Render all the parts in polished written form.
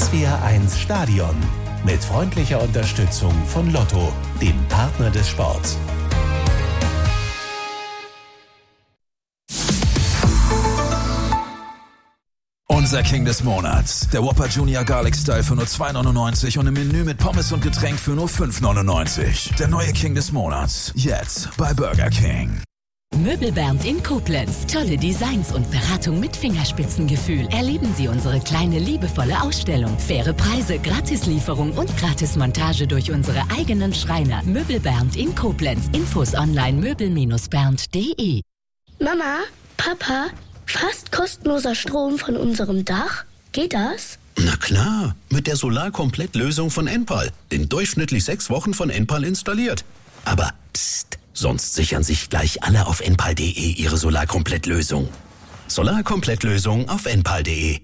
SWR1 Stadion. Mit freundlicher Unterstützung von Lotto, dem Partner des Sports. Unser King des Monats. Der Whopper Junior Garlic Style für nur 2,99 und im Menü mit Pommes und Getränk für nur 5,99. Der neue King des Monats. Jetzt bei Burger King. Möbelbernd in Koblenz. Tolle Designs und Beratung mit Fingerspitzengefühl. Erleben Sie unsere kleine, liebevolle Ausstellung. Faire Preise, Gratislieferung und Gratismontage durch unsere eigenen Schreiner. Möbelbernd in Koblenz. Infos online möbel-bernd.de. Mama, Papa, fast kostenloser Strom von unserem Dach? Geht das? Na klar, mit der Solarkomplett-Lösung von Enpal. In durchschnittlich 6 Wochen von Enpal installiert. Aber psst, sonst sichern sich gleich alle auf enpal.de ihre Solarkomplett-Lösung. Solarkomplett-Lösung auf enpal.de.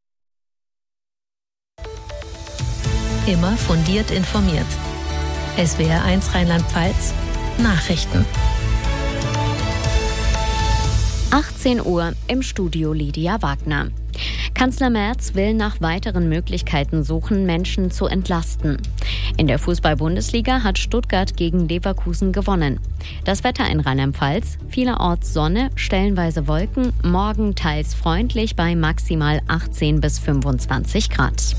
Immer fundiert informiert. SWR1 Rheinland-Pfalz Nachrichten. 18 Uhr im Studio Lydia Wagner. Kanzler Merz will nach weiteren Möglichkeiten suchen, Menschen zu entlasten. In der Fußball-Bundesliga hat Stuttgart gegen Leverkusen gewonnen. Das Wetter in Rheinland-Pfalz: vielerorts Sonne, stellenweise Wolken, morgen teils freundlich bei maximal 18 bis 25 Grad.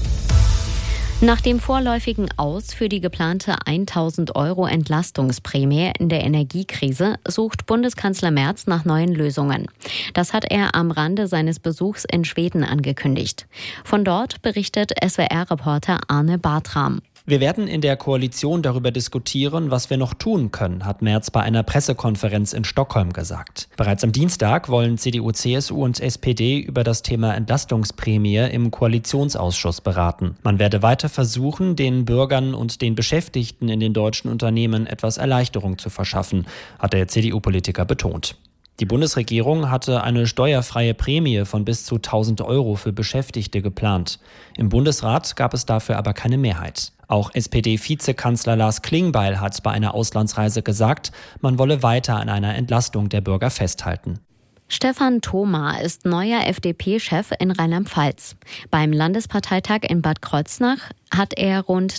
Nach dem vorläufigen Aus für die geplante 1.000 € Entlastungsprämie in der Energiekrise sucht Bundeskanzler Merz nach neuen Lösungen. Das hat er am Rande seines Besuchs in Schweden angekündigt. Von dort berichtet SWR-Reporter Arne Bartram. Wir werden in der Koalition darüber diskutieren, was wir noch tun können, hat Merz bei einer Pressekonferenz in Stockholm gesagt. Bereits am Dienstag wollen CDU, CSU und SPD über das Thema Entlastungsprämie im Koalitionsausschuss beraten. Man werde weiter versuchen, den Bürgern und den Beschäftigten in den deutschen Unternehmen etwas Erleichterung zu verschaffen, hat der CDU-Politiker betont. Die Bundesregierung hatte eine steuerfreie Prämie von bis zu 1.000 € für Beschäftigte geplant. Im Bundesrat gab es dafür aber keine Mehrheit. Auch SPD-Vizekanzler Lars Klingbeil hat bei einer Auslandsreise gesagt, man wolle weiter an einer Entlastung der Bürger festhalten. Stefan Thoma ist neuer FDP-Chef in Rheinland-Pfalz. Beim Landesparteitag in Bad Kreuznach hat er rund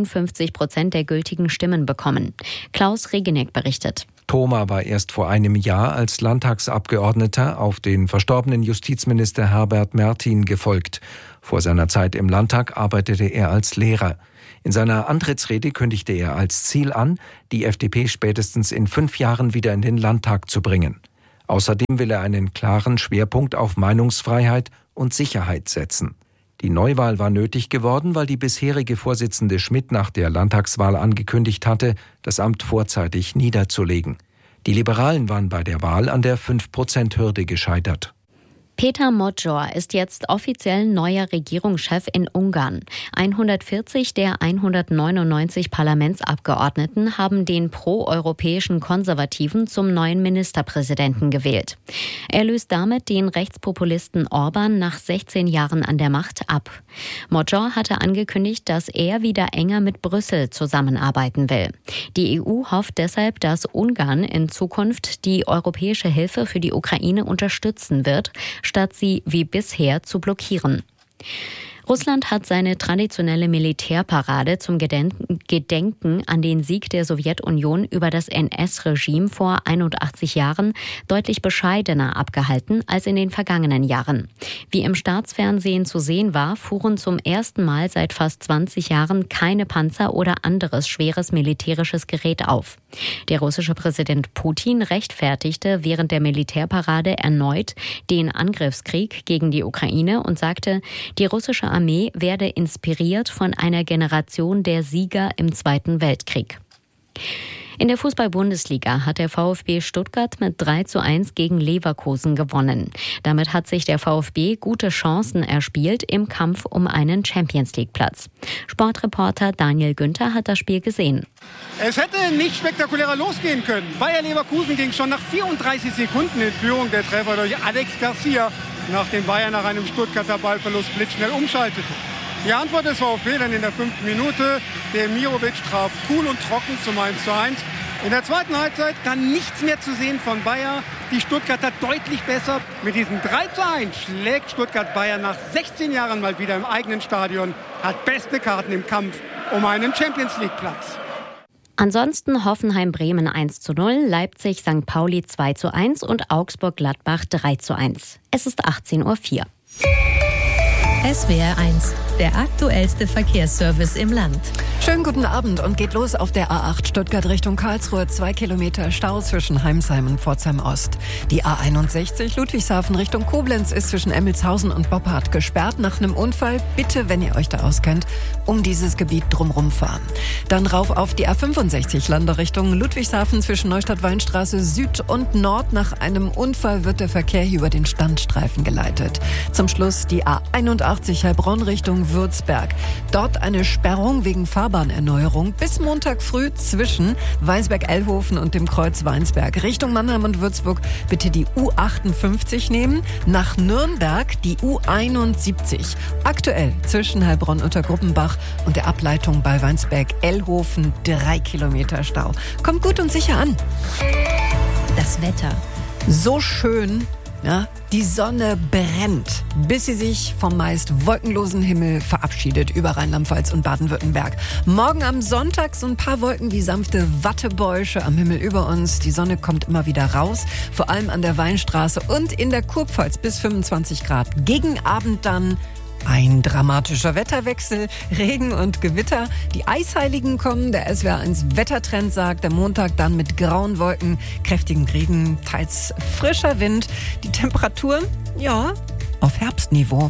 53% der gültigen Stimmen bekommen. Klaus Regeneck berichtet. Thoma war erst vor einem Jahr als Landtagsabgeordneter auf den verstorbenen Justizminister Herbert Mertin gefolgt. Vor seiner Zeit im Landtag arbeitete er als Lehrer. In seiner Antrittsrede kündigte er als Ziel an, die FDP spätestens in 5 Jahren wieder in den Landtag zu bringen. Außerdem will er einen klaren Schwerpunkt auf Meinungsfreiheit und Sicherheit setzen. Die Neuwahl war nötig geworden, weil die bisherige Vorsitzende Schmidt nach der Landtagswahl angekündigt hatte, das Amt vorzeitig niederzulegen. Die Liberalen waren bei der Wahl an der 5%-Hürde gescheitert. Peter Magyar ist jetzt offiziell neuer Regierungschef in Ungarn. 140 der 199 Parlamentsabgeordneten haben den proeuropäischen Konservativen zum neuen Ministerpräsidenten gewählt. Er löst damit den Rechtspopulisten Orban nach 16 Jahren an der Macht ab. Magyar hatte angekündigt, dass er wieder enger mit Brüssel zusammenarbeiten will. Die EU hofft deshalb, dass Ungarn in Zukunft die europäische Hilfe für die Ukraine unterstützen wird, statt sie wie bisher zu blockieren. Russland hat seine traditionelle Militärparade zum Gedenken an den Sieg der Sowjetunion über das NS-Regime vor 81 Jahren deutlich bescheidener abgehalten als in den vergangenen Jahren. Wie im Staatsfernsehen zu sehen war, fuhren zum ersten Mal seit fast 20 Jahren keine Panzer oder anderes schweres militärisches Gerät auf. Der russische Präsident Putin rechtfertigte während der Militärparade erneut den Angriffskrieg gegen die Ukraine und sagte, die russische Armee werde inspiriert von einer Generation der Sieger im Zweiten Weltkrieg. In der Fußball-Bundesliga hat der VfB Stuttgart mit 3:1 gegen Leverkusen gewonnen. Damit hat sich der VfB gute Chancen erspielt im Kampf um einen Champions-League-Platz. Sportreporter Daniel Günther hat das Spiel gesehen. Es hätte nicht spektakulärer losgehen können. Bayer Leverkusen ging schon nach 34 Sekunden in Führung. Der Treffer durch Alex Garcia, nachdem Bayern nach einem Stuttgarter Ballverlust blitzschnell umschaltete. Die Antwort des VfB dann in der 5. Minute. Demirovic traf cool und trocken zum 1:1. In der zweiten Halbzeit dann nichts mehr zu sehen von Bayer. die Stuttgarter deutlich besser. Mit diesem 3:1 schlägt Stuttgart Bayern nach 16 Jahren mal wieder im eigenen Stadion, hat beste Karten im Kampf um einen Champions-League-Platz. Ansonsten Hoffenheim-Bremen 1:0, Leipzig-St. Pauli 2:1 und Augsburg-Gladbach 3:1. Es ist 18:04 Uhr. SWR 1, der aktuellste Verkehrsservice im Land. Schönen guten Abend und geht los auf der A8 Stuttgart Richtung Karlsruhe. 2 Kilometer Stau zwischen Heimsheim und Pforzheim Ost. Die A61 Ludwigshafen Richtung Koblenz ist zwischen Emmelshausen und Boppard gesperrt nach einem Unfall. Bitte, wenn ihr euch da auskennt, um dieses Gebiet drumherum fahren. Dann rauf auf die A65 Lande Richtung Ludwigshafen zwischen Neustadt-Weinstraße Süd und Nord. Nach einem Unfall wird der Verkehr hier über den Standstreifen geleitet. Zum Schluss die A81 Heilbronn Richtung Würzberg. Dort eine Sperrung wegen Fahrbahnerneuerung bis Montag früh zwischen Weinsberg-Ellhofen und dem Kreuz Weinsberg. Richtung Mannheim und Würzburg bitte die U58 nehmen. Nach Nürnberg die U71. Aktuell zwischen Heilbronn unter Gruppenbach und der Ableitung bei Weinsberg-Ellhofen 3 Kilometer Stau. Kommt gut und sicher an. Das Wetter. So schön. Ja, die Sonne brennt, bis sie sich vom meist wolkenlosen Himmel verabschiedet über Rheinland-Pfalz und Baden-Württemberg. Morgen am Sonntag so ein paar Wolken wie sanfte Wattebäusche am Himmel über uns. Die Sonne kommt immer wieder raus, vor allem an der Weinstraße und in der Kurpfalz bis 25 Grad. Gegen Abend dann ein dramatischer Wetterwechsel, Regen und Gewitter. Die Eisheiligen kommen, der SWR 1 Wettertrend sagt, der Montag dann mit grauen Wolken, kräftigen Regen, teils frischer Wind. Die Temperaturen, ja, auf Herbstniveau.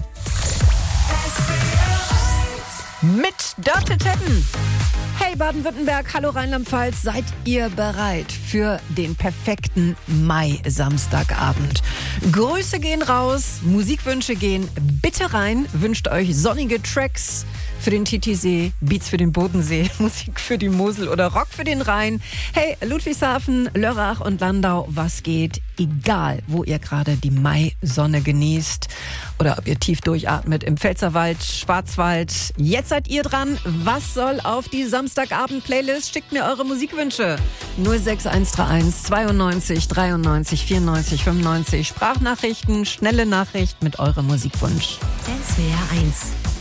Mit Dörte Tetten. Hey Baden-Württemberg, hallo Rheinland-Pfalz, seid ihr bereit für den perfekten Mai-Samstagabend? Grüße gehen raus, Musikwünsche gehen bitte rein, wünscht euch sonnige Tracks für den Titisee, Beats für den Bodensee, Musik für die Mosel oder Rock für den Rhein. Hey, Ludwigshafen, Lörrach und Landau, was geht? Egal, wo ihr gerade die Maisonne genießt oder ob ihr tief durchatmet im Pfälzerwald, Schwarzwald. Jetzt seid ihr dran. Was soll auf die Samstagabend-Playlist? Schickt mir eure Musikwünsche. 06131 92 93 94 95. Sprachnachrichten, schnelle Nachricht mit eurem Musikwunsch. SWR 1